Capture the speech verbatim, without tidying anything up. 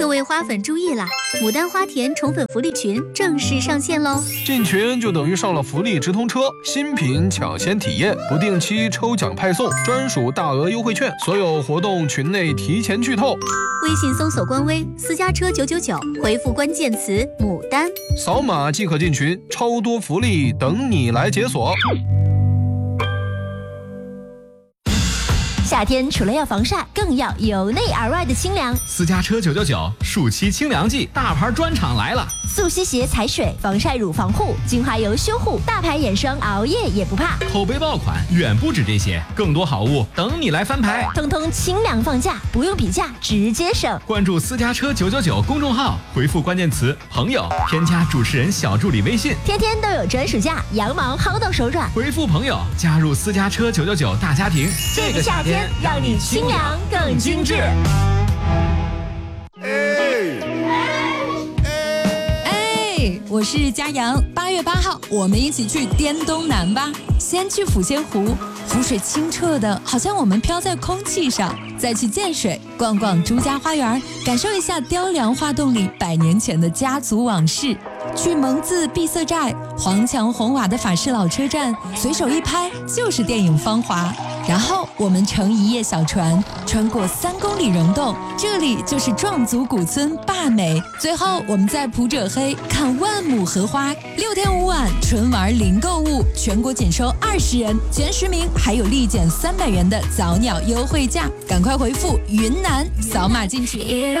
各位花粉注意啦！牡丹花田宠粉福利群正式上线喽！ 进群就等于上了福利直通车，新品抢先体验，不定期抽奖派送，专属大额优惠券，所有活动群内提前剧透。 微信搜索官微私家车九九九，回复关键词牡丹， 扫码即可进群，超多福利等你来解锁。 夏天除了要防晒，更要由内而外的清凉。 私家车九九九暑期清凉季大牌专场来了， 速吸鞋踩水，防晒乳防护，精华油修护，大牌眼霜熬夜也不怕。 口碑爆款远不止这些，更多好物等你来翻牌， 通通清凉放价，不用比价直接省。 关注私家车九九九公众号，回复关键词朋友，添加主持人小助理微信， 天天都有专属价，羊毛薅到手软。 回复朋友加入私家车九九九大家庭， 这个夏天让你清凉更精致。 哎，我是佳阳，八月八号，我们一起去滇东南吧。先去抚仙湖，湖水清澈的，好像我们飘在空气上。再去建水，逛逛朱家花园，感受一下雕梁画栋里百年前的家族往事。去蒙自闭塞寨，黄墙红瓦的法式老车站，随手一拍就是电影《芳华》。然后我们乘一叶小船，穿过三公里溶洞，这里就是壮族古村坝美。最后我们在普者黑看万亩荷花。六天五晚，纯玩零购物，全国仅收二十人，前十名还有立减三百元的早鸟优惠价。赶快回复云南，扫码进去。